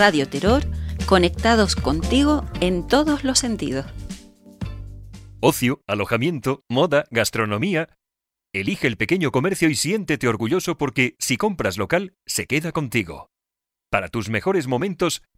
Radio Terror, conectados contigo en todos los sentidos. Ocio, alojamiento, moda, gastronomía. Elige el pequeño comercio y siéntete orgulloso porque si compras local, se queda contigo. Para tus mejores momentos,